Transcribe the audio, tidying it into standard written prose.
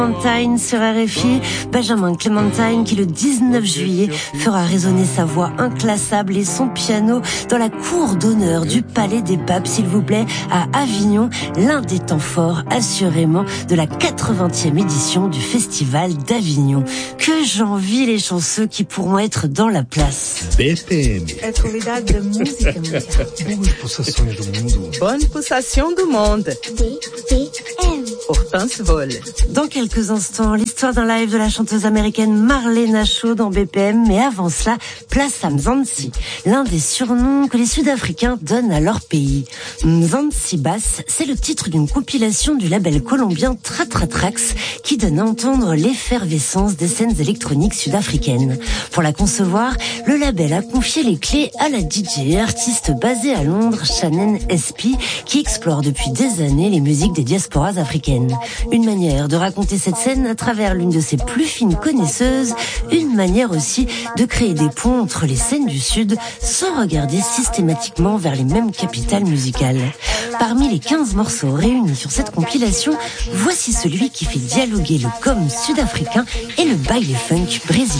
Clémentine sur RFI, Benjamin Clémentine qui le 19 juillet fera résonner sa voix inclassable et son piano dans la cour d'honneur du Palais des Papes, s'il vous plaît, à Avignon, l'un des temps forts assurément de la 80e édition du Festival d'Avignon. Que j'envie les chanceux qui pourront être dans la place. BPM. Atividade de música mundial. Boas pulsações do mundo. Bonne pulsation du monde. BPM. Hortense Vol. Dans quelques instants, l'histoire d'un live de la chanteuse américaine Marlena Shaw dans BPM, mais avant cela, place à Mzansi, l'un des surnoms que les Sud-Africains donnent à leur pays. Mzansi Bass, c'est le titre d'une compilation du label colombien Tratratrax qui donne à entendre l'effervescence des scènes électroniques sud-africaines. Pour la concevoir, le label a confié les clés à la DJ et artiste basée à Londres, Shannon SP, qui explore depuis des années les musiques des diasporas africaines. Une manière de raconter cette scène à travers l'une de ses plus fines connaisseuses, une manière aussi de créer des ponts entre les scènes du Sud sans regarder systématiquement vers les mêmes capitales musicales. Parmi les 15 morceaux réunis sur cette compilation, voici celui qui fait dialoguer le com sud-africain et le baile funk brésilien.